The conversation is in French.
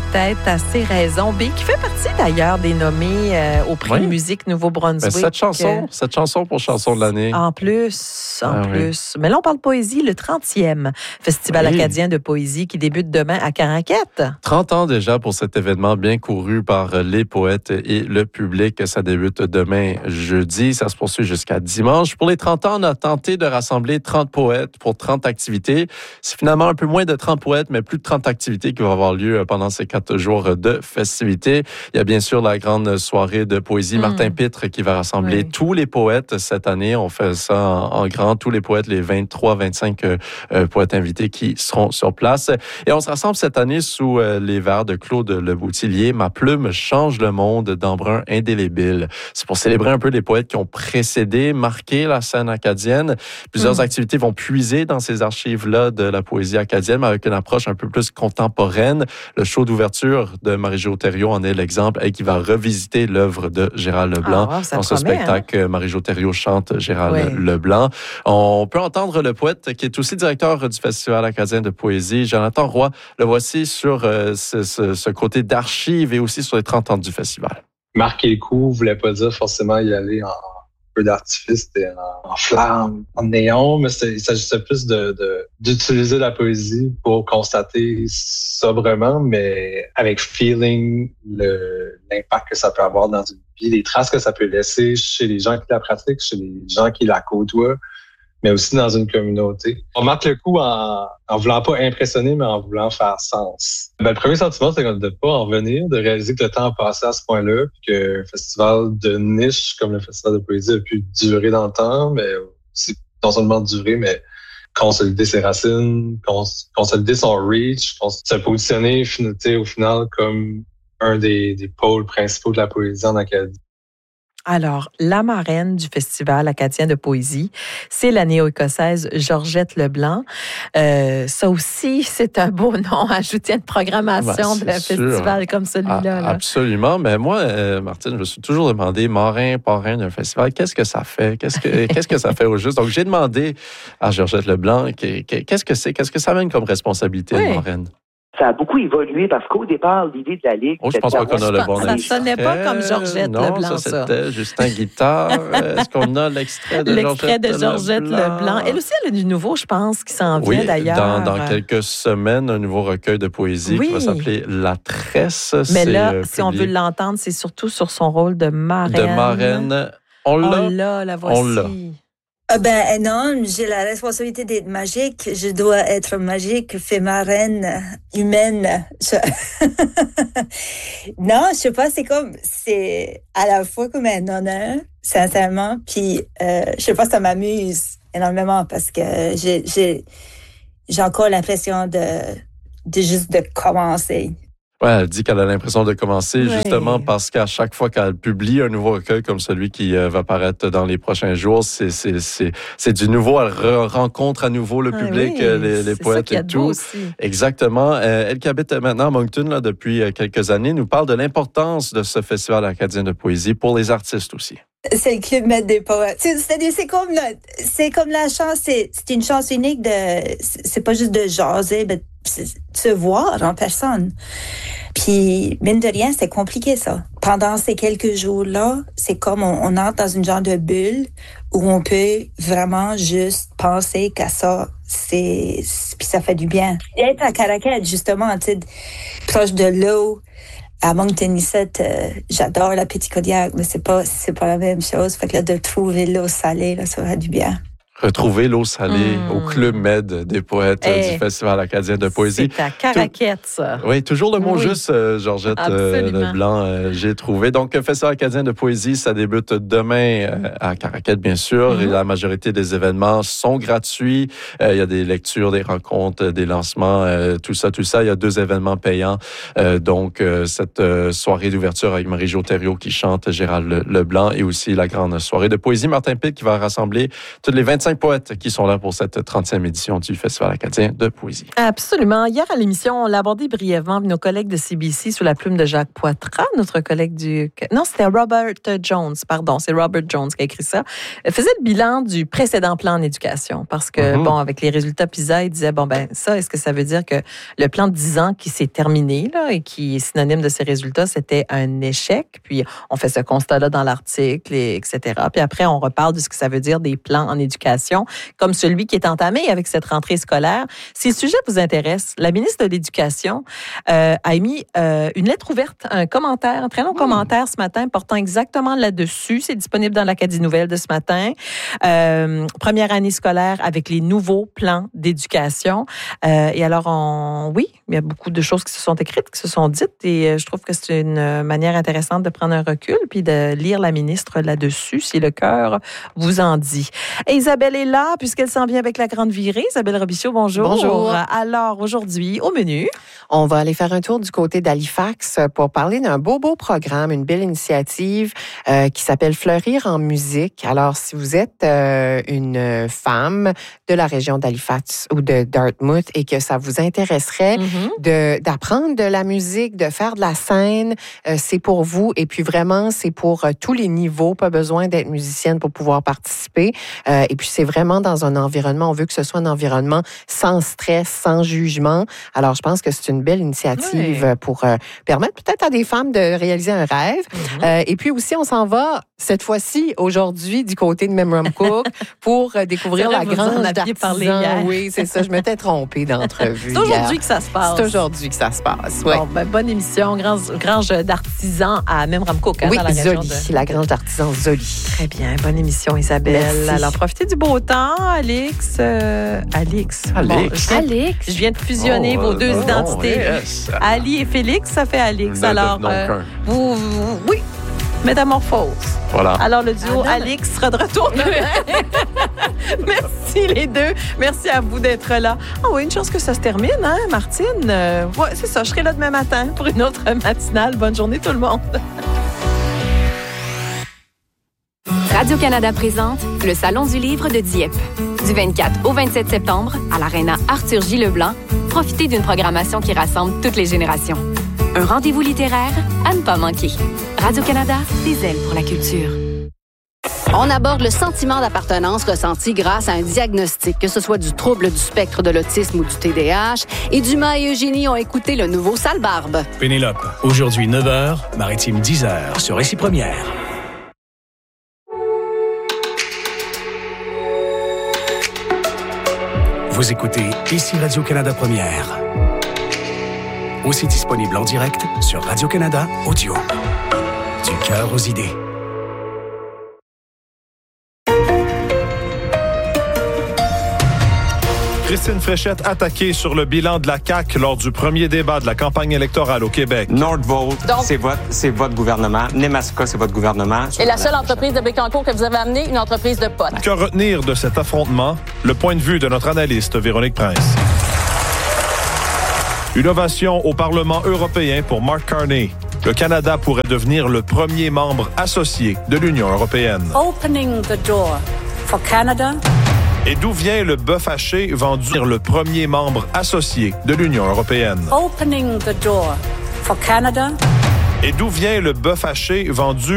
peut-être assez raison. B, qui fait partie d'ailleurs des nommés au prix musique Nouveau-Brunswick. Cette chanson pour chanson de l'année. En plus. Mais là, on parle poésie, le 30e Festival acadien de poésie qui débute demain à Caraquette. 30 ans déjà pour cet événement bien couru par les poètes et le public. Ça débute demain jeudi. Ça se poursuit jusqu'à dimanche. Pour les 30 ans, on a tenté de rassembler 30 poètes pour 30 activités. C'est finalement un peu moins de 30 poètes, mais plus de 30 activités qui vont avoir lieu pendant ces 4 jours de festivités. Il y a bien sûr la grande soirée de poésie Martin Pitre qui va rassembler tous les poètes cette année. On fait ça en grand. Tous les poètes, les 23-25 poètes invités qui seront sur place. Et on se rassemble cette année sous les vers de Claude Le Boutillier. Ma plume change le monde d'embrun indélébile. C'est pour célébrer un peu les poètes qui ont précédé, marqué la scène acadienne. Plusieurs activités vont puiser dans ces archives-là de la poésie acadienne, mais avec une approche un peu plus contemporaine. Le show d'ouverture de Marie-Jo Thériault en est l'exemple, et qui va revisiter l'œuvre de Gérald Leblanc. Dans ce spectacle, Marie-Jo Thériault chante Gérald Leblanc. On peut entendre le poète qui est aussi directeur du Festival acadien de poésie, Jonathan Roy. Le voici sur ce côté d'archives et aussi sur les 30 ans du festival. Marquer le coup voulait pas dire forcément y aller en peu d'artifice, en flamme, en néon, mais il s'agissait plus d'utiliser la poésie pour constater sobrement, mais avec feeling, l'impact que ça peut avoir dans une vie, les traces que ça peut laisser chez les gens qui la pratiquent, chez les gens qui la côtoient, mais aussi dans une communauté. On marque le coup en voulant pas impressionner, mais en voulant faire sens. Le premier sentiment, c'est de ne pas en revenir, de réaliser que le temps a passé à ce point-là, puis qu'un festival de niche comme le Festival de poésie a pu durer dans le temps, mais aussi non seulement durer, mais consolider ses racines, consolider son reach, se positionner au final comme un des pôles principaux de la poésie en Acadie. Alors, la marraine du Festival acadien de poésie, c'est la néo-écossaise Georgette Leblanc. Ça aussi, c'est un beau nom ajouté à une programmation d'un festival comme celui-là. Absolument. Mais moi, Martine, je me suis toujours demandé, parrain d'un festival, qu'est-ce que ça fait? Qu'est-ce que ça fait au juste? Donc, j'ai demandé à Georgette Leblanc, qu'est-ce que c'est? Qu'est-ce que ça amène comme responsabilité de marraine? Ça a beaucoup évolué parce qu'au départ, l'idée de la Ligue... je pense pas qu'on a le bon Ça ne sonnait pas comme Georgette Leblanc, non, ça. C'était Justin Guitare. Est-ce qu'on a l'extrait de Georgette Leblanc? Elle aussi, elle a du nouveau, je pense, qui s'en vient d'ailleurs. Dans quelques semaines, un nouveau recueil de poésie qui va s'appeler La Tresse. Mais là, si on veut l'entendre, c'est surtout sur son rôle de marraine. De marraine. On l'a. La voici. Non, j'ai la responsabilité d'être magique. Je dois être magique, fait marraine, humaine. Non, je sais pas, c'est à la fois comme un honneur, sincèrement. Puis, je sais pas, ça m'amuse énormément parce que j'ai encore l'impression de juste de commencer. Ouais, elle dit qu'elle a l'impression de commencer justement parce qu'à chaque fois qu'elle publie un nouveau recueil comme celui qui va paraître dans les prochains jours, c'est du nouveau. Elle rencontre à nouveau le public, les poètes et tout. Exactement. Elle qui habite maintenant à Moncton là, depuis quelques années nous parle de l'importance de ce festival acadien de poésie pour les artistes aussi. C'est le Club Med des poètes. C'est-à-dire, c'est comme la chance, c'est une chance unique c'est pas juste de jaser, mais de se voir en personne. Puis, mine de rien, c'est compliqué, ça. Pendant ces quelques jours-là, c'est comme on entre dans une genre de bulle où on peut vraiment juste penser qu'à ça, puis ça fait du bien. Et être à Caraquette, justement, proche de l'eau, à Moncton, j'adore la Petite Kodiak, mais c'est pas la même chose. Fait que là, de trouver l'eau salée, là, ça va du bien. Retrouver l'eau salée au Club Med des poètes du Festival acadien de poésie. C'est à Caraquette, ça. Oui, toujours le mot juste, Georgette Leblanc, j'ai trouvé. Donc, Festival acadien de poésie, ça débute demain à Caraquette, bien sûr. Et la majorité des événements sont gratuits. Il y a des lectures, des rencontres, des lancements, tout ça. Il y a 2 événements payants. Donc, cette soirée d'ouverture avec Marie-Jo Thériault qui chante Gérald Leblanc et aussi la grande soirée de poésie Martin Pitre qui va rassembler toutes les 25 5 poètes qui sont là pour cette 30e édition du Festival acadien de poésie. Absolument. Hier, à l'émission, on l'a abordé brièvement avec nos collègues de CBC sous la plume de Jacques Poitras, notre collègue du... Non, c'était Robert Jones, pardon. C'est Robert Jones qui a écrit ça. Il faisait le bilan du précédent plan en éducation parce que, bon, avec les résultats PISA, il disait, ça, est-ce que ça veut dire que le plan de 10 ans qui s'est terminé là, et qui est synonyme de ces résultats, c'était un échec? Puis, on fait ce constat-là dans l'article, etc. Puis après, on reparle de ce que ça veut dire des plans en éducation, comme celui qui est entamé avec cette rentrée scolaire. Si le sujet vous intéresse, la ministre de l'Éducation a émis une lettre ouverte, un commentaire, un très long commentaire ce matin portant exactement là-dessus. C'est disponible dans l'Acadie Nouvelle de ce matin. Première année scolaire avec les nouveaux plans d'éducation. Et alors, oui, il y a beaucoup de choses qui se sont écrites, qui se sont dites, et je trouve que c'est une manière intéressante de prendre un recul puis de lire la ministre là-dessus, si le cœur vous en dit. Et Isabelle est là, puisqu'elle s'en vient avec la grande virée. Isabelle Robichaud, bonjour. Bonjour. Alors, aujourd'hui, au menu... On va aller faire un tour du côté d'Halifax pour parler d'un beau programme, une belle initiative qui s'appelle Fleurir en musique. Alors, si vous êtes une femme de la région d'Halifax ou de Dartmouth et que ça vous intéresserait d'apprendre de la musique, de faire de la scène, c'est pour vous. Et puis vraiment, c'est pour tous les niveaux. Pas besoin d'être musicienne pour pouvoir participer. Et puis, c'est vraiment dans un environnement, on veut que ce soit un environnement sans stress, sans jugement. Alors, je pense que c'est une belle initiative pour permettre peut-être à des femmes de réaliser un rêve. Et puis aussi, on s'en va cette fois-ci, aujourd'hui, du côté de Memramcook pour découvrir la grange d'artisans. Oui, c'est ça. Je m'étais trompée d'entrevue. C'est aujourd'hui que ça se passe. C'est aujourd'hui que ça se passe, oui. Bon, bonne émission. Grange d'artisans à Memramcook. Oui, dans la Zoli. La grange d'artisans Zoli. Très bien. Bonne émission, Isabelle. Merci. Alors, profitez du beau temps. Alix. Bon, je viens de fusionner vos deux identités. Yes. Ali et Félix, ça fait Alix. Alors, oui, métamorphose. Voilà. Alors, le duo Alix sera de retour demain. Merci les deux. Merci à vous d'être là. Ah oui, une chance que ça se termine, hein, Martine? Ouais, c'est ça. Je serai là demain matin pour une autre matinale. Bonne journée, tout le monde. Radio-Canada présente le Salon du livre de Dieppe. Du 24 au 27 septembre, à l'Aréna Arthur J. Leblanc, profitez d'une programmation qui rassemble toutes les générations. Un rendez-vous littéraire à ne pas manquer. Radio-Canada, des ailes pour la culture. On aborde le sentiment d'appartenance ressenti grâce à un diagnostic, que ce soit du trouble du spectre de l'autisme ou du TDAH. Et Dumas et Eugénie ont écouté le nouveau Sale Barbe. Pénélope, aujourd'hui 9h, Maritime 10h, sur Récit Première. Vous écoutez ici Radio-Canada Première. Aussi disponible en direct sur Radio-Canada Audio. Du cœur aux idées. Christine Fréchette attaquée sur le bilan de la CAQ lors du premier débat de la campagne électorale au Québec. Nordvolt, c'est votre gouvernement. Nemaska, c'est votre gouvernement. Et la seule entreprise de Bécancour que vous avez amenée, une entreprise de potes. Que retenir de cet affrontement? Le point de vue de notre analyste Véronique Prince. Une ovation au Parlement européen pour Mark Carney. Le Canada pourrait devenir le premier membre associé de l'Union européenne. Opening the door for Canada. Et d'où vient le bœuf haché vendu le premier membre associé de l'Union européenne? Opening the door for Canada. Et d'où vient le bœuf haché vendu